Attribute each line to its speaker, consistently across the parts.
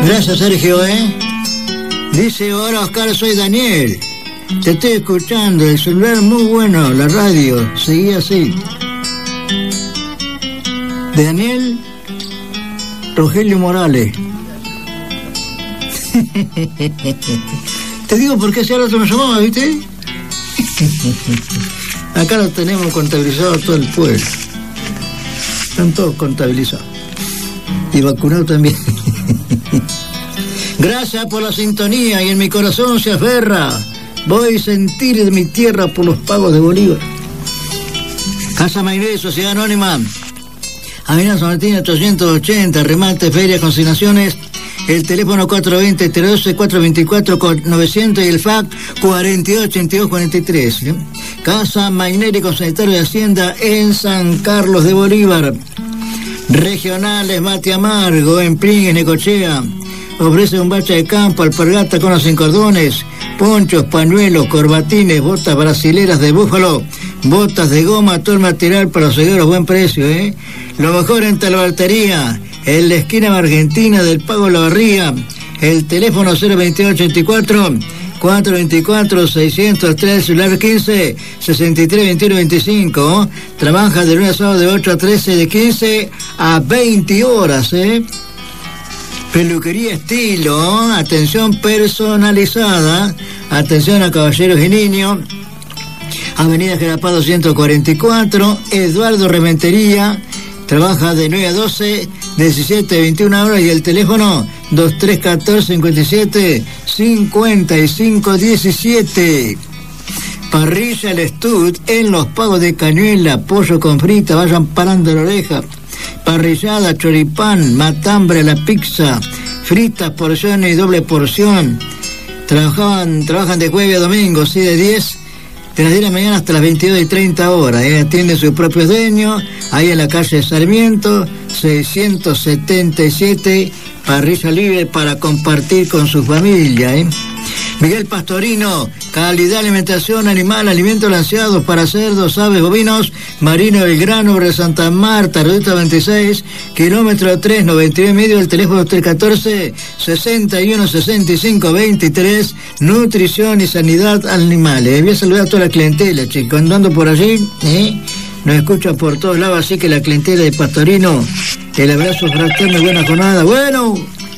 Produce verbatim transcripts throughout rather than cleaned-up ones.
Speaker 1: Gracias, Sergio, ¿eh? Dice, hola Oscar, soy Daniel. Te estoy escuchando, el celular muy bueno, la radio, seguí así. Daniel Rogelio Morales. Te digo por qué ese otro me llamaba, ¿viste? Acá lo tenemos contabilizado todo el pueblo. Están todos contabilizados. Y vacunados también. Gracias por la sintonía y en mi corazón se aferra. Voy a sentir de mi tierra por los pagos de Bolívar. Casa Mainé, Sociedad Anónima. Avenida San Martín ochocientos ochenta, remate, feria, consignaciones. El teléfono cuatro dos cero, cero doce, cuatro veinticuatro, novecientos y el fax cuarenta y ocho, ochenta y dos, cuarenta y tres. ¿eh? Casa Maineri con Secretario de Hacienda en San Carlos de Bolívar. Regionales Mate Amargo en Pringues, Necochea. Ofrece un bacha de campo, alpargata con los sin cordones, ponchos, pañuelos, corbatines, botas brasileras de búfalo, botas de goma, todo el material para los seguidores, buen precio, ¿eh? Lo mejor en Talabartería, en la esquina argentina del Pago La Barría, el teléfono cero veintiocho ochenta y cuatro, cuatrocientos veinticuatro, seiscientos tres, celular quince, sesenta y tres, veintiuno, veinticinco. Trabaja de lunes a sábado de ocho a trece, de quince a veinte horas, ¿eh? Peluquería Estilo, atención personalizada, atención a caballeros y niños. Avenida Gerapá doscientos cuarenta y cuatro, Eduardo Rementería, trabaja de nueve a doce, diecisiete a veintiuna horas y el teléfono dos tres uno cuatro, cincuenta y siete, cincuenta y cinco diecisiete. Parrilla El Stud en los pagos de cañuela, pollo con frita, vayan parando la oreja. Parrillada, choripán, matambre a la pizza, fritas, porciones y doble porción. Trabajaban, trabajan de jueves a domingo, sí, de diez de las diez de la mañana hasta las veintidós y treinta horas. ¿eh? Atiende sus propios dueños, ahí en la calle Sarmiento, seiscientos setenta y siete, parrilla libre para compartir con su familia. ¿eh? Miguel Pastorino, calidad, alimentación animal, alimentos lanceados para cerdos, aves, bovinos, Marino Belgrano, de Santa Marta, Ruta veintiséis, kilómetro tres, noventa y uno y medio, el teléfono tres uno cuatro, sesenta y uno, sesenta y cinco, veintitrés, nutrición y sanidad animales. Voy a saludar a toda la clientela, chicos, andando por allí, ¿eh? Nos escuchan por todos lados, así que la clientela de Pastorino, el abrazo fraterno y buena jornada. Bueno,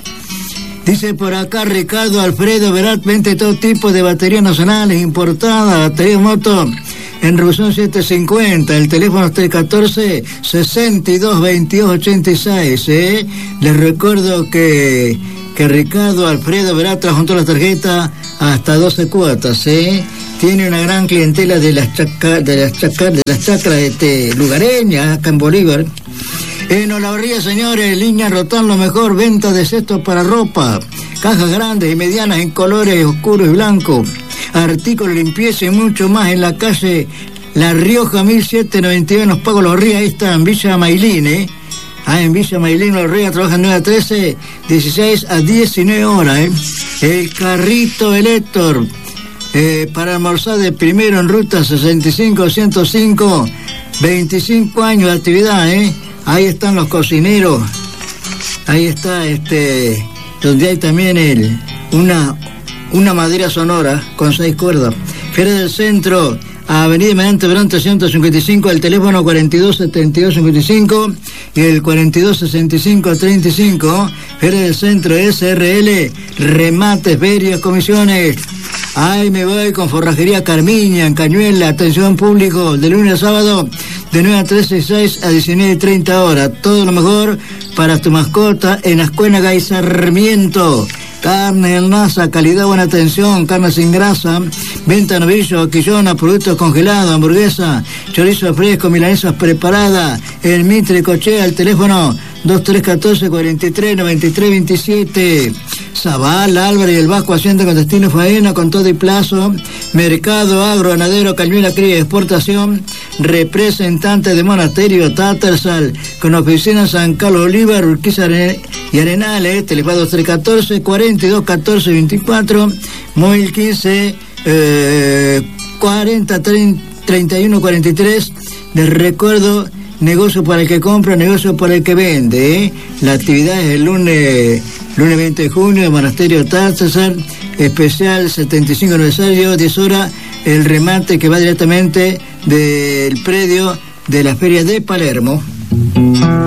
Speaker 1: dice por acá Ricardo Alfredo Verat, vende todo tipo de baterías nacionales, importadas, baterías moto, en Revolución setecientos cincuenta, el teléfono tres uno cuatro, sesenta y dos, veintidós, ochenta y seis, ¿eh? Les recuerdo que, que Ricardo Alfredo Verat trajo todas las tarjetas hasta doce cuotas, ¿eh? Tiene una gran clientela de las chacras, de las chacras, de las chacras este, lugareñas, acá en Bolívar. En Olavarría, señores, línea Rotán, lo mejor, venta de cestos para ropa, cajas grandes y medianas en colores oscuros y blancos, artículos de limpieza y mucho más en la calle La Rioja mil setecientos noventa y uno, Pago Los Ríos, ahí está, en Villa Mailín, ¿eh? Ah, en Villa Mailín, Los Ríos, trabajan nueve a trece, dieciséis a diecinueve horas, ¿eh? El carrito Elector, eh, para almorzar de primero en ruta sesenta y cinco ciento cinco, veinticinco años de actividad, ¿eh? Ahí están los cocineros, ahí está este, donde hay también el, una, una madera sonora con seis cuerdas. Feria del Centro, Avenida Mediante Verón trescientos cincuenta y cinco, el teléfono cuarenta y dos setenta y dos cincuenta y cinco y el cuarenta y dos sesenta y cinco treinta y cinco. Feria del Centro, S R L, remates, ferias, comisiones. Ahí me voy con Forrajería Carmiña, en Cañuela, atención público, de lunes a sábado, de nueve a trece y seis a diecinueve y treinta horas. Todo lo mejor para tu mascota en Ascuénaga y Sarmiento. Carne en Nasa, calidad, buena atención, carne sin grasa, venta novillo, quillona, productos congelados, hamburguesa, chorizo fresco, milanesas preparadas, el Mitre Cochea, el teléfono dos tres uno cuatro, cuarenta y tres, noventa y tres, veintisiete. Zabal, Álvarez y el Vasco, Hacienda con destino faena, con todo y plazo. Mercado Agro, Ganadero, Cañuela, Cría y Exportación. Representante de Monasterio, Tattersall, con oficina en San Carlos Bolívar, Urquiza y Arenales. Teléfono dos tres uno cuatro, cuarenta y dos, catorce, veinticuatro. Móvil quince, eh, cuarenta, treinta y uno, cuarenta y tres. Les recuerdo negocio para el que compra, negocio para el que vende, ¿eh? La actividad es el lunes, lunes veinte de junio, de Monasterio Tartesar, especial setenta y cinco aniversario, diez horas, el remate que va directamente del predio de la Feria de Palermo.